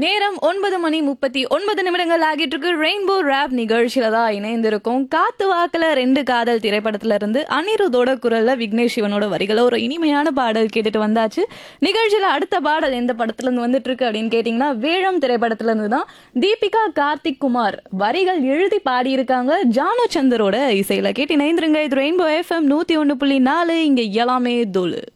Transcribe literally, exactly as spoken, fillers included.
நேரம் ஒன்பது மணி முப்பத்தி ஒன்பது நிமிடங்கள் ஆகிட்டு இருக்கு. ரெயின்போ ரேப் நிகழ்ச்சியில தான் இணைந்திருக்கும். காத்து வாக்குல ரெண்டு காதல் திரைப்படத்துல இருந்து அனிருத்தோட குரல்ல விக்னேஷ் சிவனோட வரிகளை ஒரு இனிமையான பாடல் கேட்டுட்டு வந்தாச்சு. நிகழ்ச்சியில அடுத்த பாடல் எந்த படத்துல இருந்து வந்துட்டு இருக்கு அப்படின்னு கேட்டீங்கன்னா, வேழம் திரைப்படத்துல இருந்து தான். தீபிகா கார்த்திக் குமார் வரிகள் எழுதி பாடியிருக்காங்க, ஜானு சந்தரோட இசையில. கேட்டு இணைந்திருங்க. இது ரெயின்போ எஃப்எம் நூத்தி ஒன்னு புள்ளி நாலு. இங்க எல்லாமே தோலு.